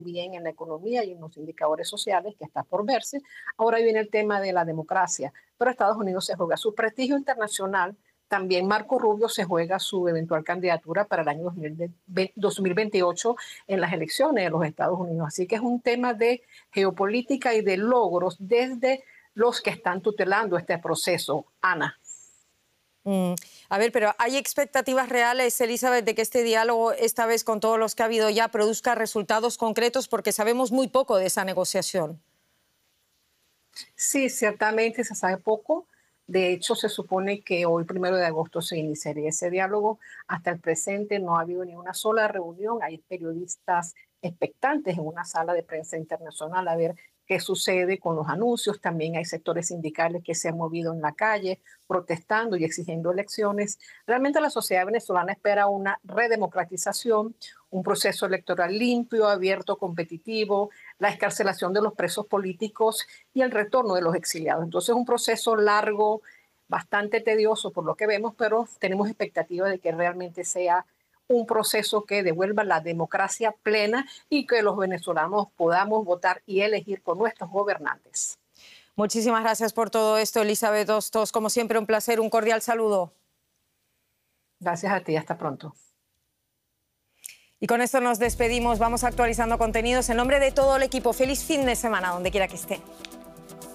bien en la economía y en los indicadores sociales, que está por verse. Ahora viene el tema de la democracia, pero Estados Unidos se juega su prestigio internacional. También Marco Rubio se juega su eventual candidatura para el año 2028 en las elecciones de los Estados Unidos. Así que es un tema de geopolítica y de logros desde los que están tutelando este proceso. Ana. A ver, pero ¿hay expectativas reales, Elizabeth, de que este diálogo, esta vez con todos los que ha habido ya, produzca resultados concretos? Porque sabemos muy poco de esa negociación. Sí, ciertamente se sabe poco. De hecho, se supone que hoy, 1 de agosto, se iniciaría ese diálogo. Hasta el presente no ha habido ni una sola reunión. Hay periodistas expectantes en una sala de prensa internacional a ver qué sucede con los anuncios. También hay sectores sindicales que se han movido en la calle protestando y exigiendo elecciones. Realmente la sociedad venezolana espera una redemocratización, un proceso electoral limpio, abierto, competitivo, la excarcelación de los presos políticos y el retorno de los exiliados. Entonces es un proceso largo, bastante tedioso por lo que vemos, pero tenemos expectativa de que realmente sea un proceso que devuelva la democracia plena y que los venezolanos podamos votar y elegir por nuestros gobernantes. Muchísimas gracias por todo esto, Elizabeth Hostos. Como siempre, un placer, un cordial saludo. Gracias a ti, hasta pronto. Y con esto nos despedimos, vamos actualizando contenidos. En nombre de todo el equipo, feliz fin de semana, donde quiera que esté.